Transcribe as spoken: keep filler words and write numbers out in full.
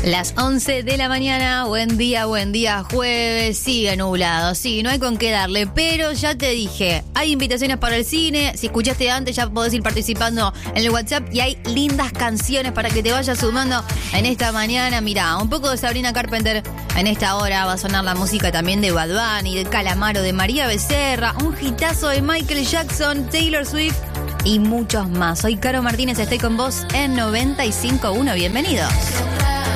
Las once de la mañana, buen día, buen día, jueves, sigue nublado, sí, no hay con qué darle, pero ya te dije, hay invitaciones para el cine, si escuchaste antes ya podés ir participando en el WhatsApp y hay lindas canciones para que te vayas sumando en esta mañana. Mirá, un poco de Sabrina Carpenter, en esta hora va a sonar la música también de Bad Bunny, de Calamaro, de María Becerra, un hitazo de Michael Jackson, Taylor Swift y muchos más. Soy Caro Martínez, estoy con vos en noventa y cinco punto uno, bienvenidos.